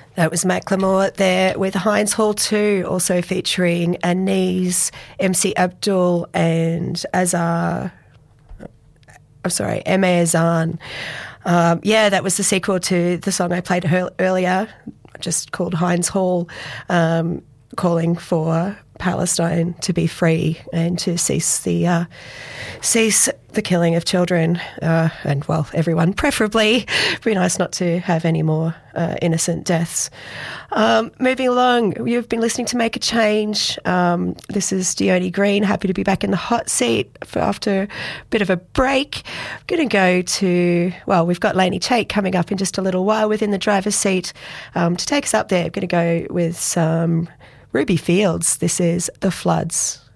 That was Macklemore there with Heinz Hall 2, also featuring Anees, MC Abdul and M.A. Azan. That was the sequel to the song I played earlier, just called Heinz Hall, calling for Palestine to be free and to cease the killing of children and, well, everyone, preferably. It'd be nice not to have any more innocent deaths. Moving along, you've been listening to Make a Change. This is Dione Green, happy to be back in the hot seat after a bit of a break. I'm going to go to, we've got Lainey Chait coming up in just a little while within the driver's seat. To take us up there, I'm going to go with some Ruby Fields. This is The Floods.